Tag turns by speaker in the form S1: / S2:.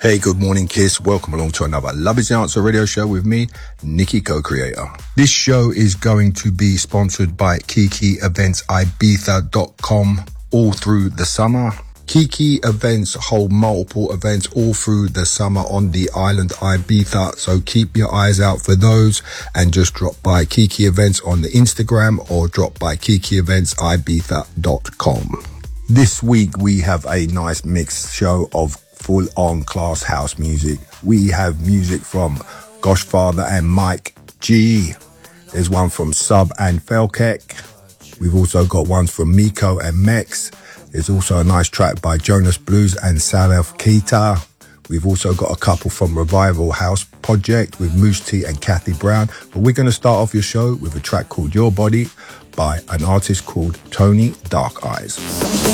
S1: Hey, good morning, Kiss. Welcome along to another Love is the Answer radio show with me, Nikki, co-creator. This show is going to be sponsored by Kiki Events Ibiza.com all through the summer. Kiki Events hold multiple events all through the summer on the island Ibiza, so keep your eyes out for those and just drop by Kiki Events on the Instagram or drop by KikiEventsIbiza.com. This week we have a nice mixed show of full-on class house music. We have music from Goshfather and Mike G. There's one from Sub and Felkek. We've also got ones from Miko and Mex. There's also a nice track by Jonas Blues and Salif Keita. We've also got a couple from Revival House Project with Moose T and Kathy Brown. But we're going to start off your show with a track called Your Body by an artist called Tony Dark Eyes.